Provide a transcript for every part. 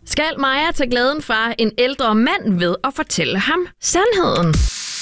Skal Maja tage glæden fra en ældre mand ved at fortælle ham sandheden?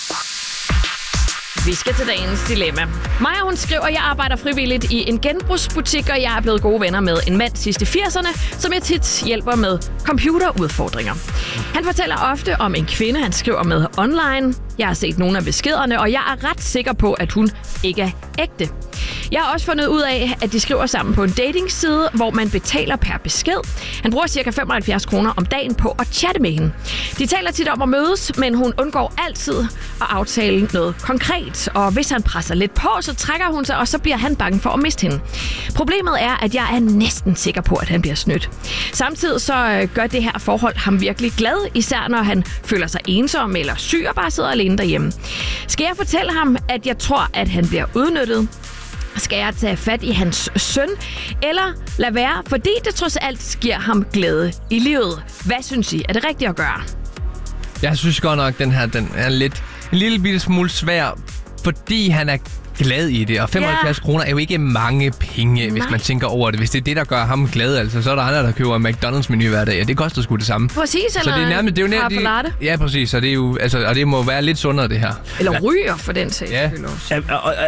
Vi skal til dagens dilemma. Maja, hun skriver, jeg arbejder frivilligt i en genbrugsbutik, og jeg er blevet gode venner med en mand sidst i 80'erne, som jeg tit hjælper med computerudfordringer. Han fortæller ofte om en kvinde, han skriver med online. Jeg har set nogle af beskederne, og jeg er ret sikker på, at hun ikke er ægte. Jeg har også fundet ud af, at de skriver sammen på en datingside, hvor man betaler per besked. Han bruger ca. 75 kroner om dagen på at chatte med hende. De taler tit om at mødes, men hun undgår altid at aftale noget konkret. Og hvis han presser lidt på, så trækker hun sig, og så bliver han bange for at miste hende. Problemet er, at jeg er næsten sikker på, at han bliver snydt. Samtidig så gør det her forhold ham virkelig glad, især når han føler sig ensom eller syg og bare sidder alene derhjemme. Skal jeg fortælle ham, at jeg tror, at han bliver udnyttet? Skal jeg tage fat i hans søn? Eller lad være, fordi det trods alt giver ham glæde i livet. Hvad synes I? Er det rigtigt at gøre? Jeg synes godt nok, den er en lille bitte smule svær, fordi han er glad i det. Og 75 kroner er jo ikke mange penge, hvis man tænker over det. Hvis det er det, der gør ham glad, altså, så er der andre, der køber McDonald's-menu hver dag. Ja, det koster sgu det samme. Præcis, så eller det er nærmest, det er jo latte. Ja, præcis. Og det er jo, altså, og det må være lidt sundere, det her. Eller ryger, for den sags skyld også.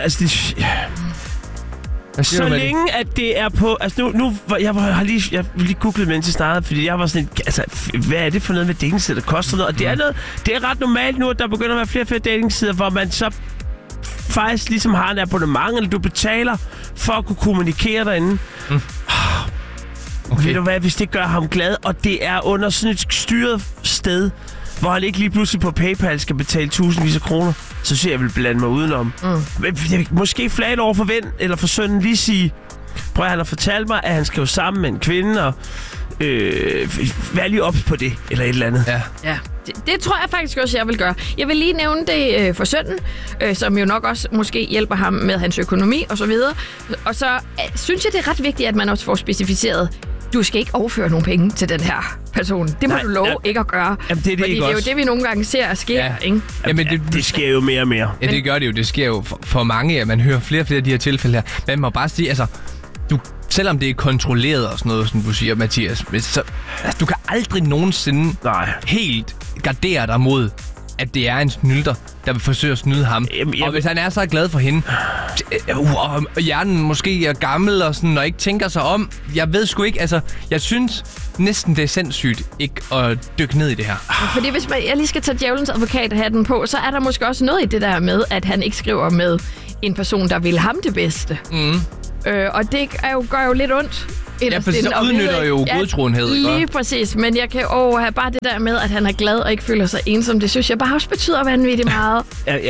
Så længe at det er på... Altså nu jeg har lige googlet, mens jeg startede, fordi jeg var sådan... Altså, hvad er det for noget med datingsider, der koster noget? Og det er ret normalt nu, at der begynder at være flere og flere datingsider, hvor man så faktisk ligesom har en abonnement, eller du betaler for at kunne kommunikere derinde. Okay. Ved du hvad, hvis det gør ham glad, og det er under sådan et styret sted, hvor han ikke lige pludselig på PayPal skal betale tusindvis af kroner, så siger jeg, vil blande mig udenom. Måske flat over for ven eller for sønnen lige sige, prøv at han har fortalt mig, at han skal jo sammen med en kvinde, og vær lige ops på det, eller et eller andet. Ja. Det tror jeg faktisk også, jeg vil gøre. Jeg vil lige nævne det for sønnen, som jo nok også måske hjælper ham med hans økonomi og så videre. Og så synes jeg, det er ret vigtigt, at man også får specificeret, du skal ikke overføre nogen penge til den her person. Det må du love ikke at gøre. Jamen, det er fordi det er jo det, vi nogle gange ser sker, ikke? Jamen, det sker jo mere og mere. Ja, det gør det jo. Det sker jo for mange, at man hører flere og flere af de her tilfælde her. Man må bare sige, altså, selvom det er kontrolleret og sådan noget, som du siger, Mathias, så du kan aldrig nogensinde helt gardere dig mod, at det er en snylter, der vil forsøge at snyde ham. Og hvis han er så glad for hende, og hjernen måske er gammel og sådan, og ikke tænker sig om, jeg ved sgu ikke, altså, jeg synes næsten, det er sindssygt ikke at dykke ned i det her. Fordi hvis jeg lige skal tage djævelens advokathatten på, så er der måske også noget i det der med, at han ikke skriver med en person, der vil ham det bedste. Og det gør jo lidt ondt. Ja, for så udnytter jo godtroenhed. Lige præcis, men jeg kan have bare det der med, at han er glad og ikke føler sig ensom. Det synes jeg bare også betyder vanvittigt meget.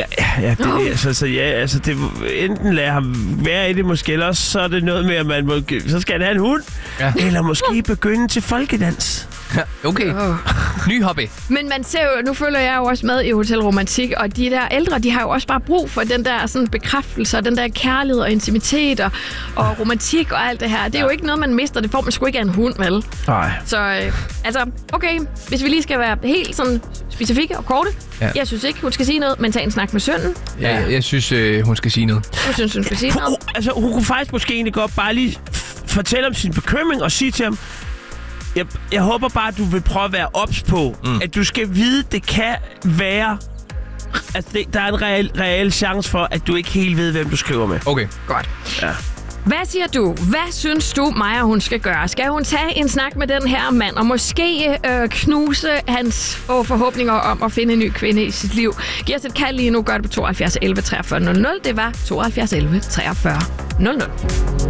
Det enten lader ham være i det måske, eller også så er det noget med, at man så skal han have en hund, eller måske begynde til folkedans. Okay. Ny hobby. Men man ser jo, nu følger jeg jo også med i Hotel Romantik, og de der ældre, de har jo også bare brug for den der sådan bekræftelse, og den der kærlighed og intimitet og romantik og alt det her. Det er jo ikke noget, man mister. Det får man sgu ikke af en hund, vel? Nej. Så okay, hvis vi lige skal være helt sådan specifikke og korte. Ja. Jeg synes ikke, hun skal sige noget, men tag en snak med sønnen. Ja, jeg synes, hun skal sige noget. Du synes, hun skal sige noget? Altså, hun kunne faktisk måske egentlig godt bare lige fortælle om sin bekymring og sige til ham, jeg håber bare, at du vil prøve at være ops på, at du skal vide, det kan være, at der er en reel chance for, at du ikke helt ved, hvem du skriver med. Okay. Godt. Ja. Hvad siger du? Hvad synes du, Maja, hun skal gøre? Skal hun tage en snak med den her mand, og måske knuse hans forhåbninger om at finde en ny kvinde i sit liv? Giv os et kald lige nu. Gør det på 72 11 43 00. Det var 72 11 43 00.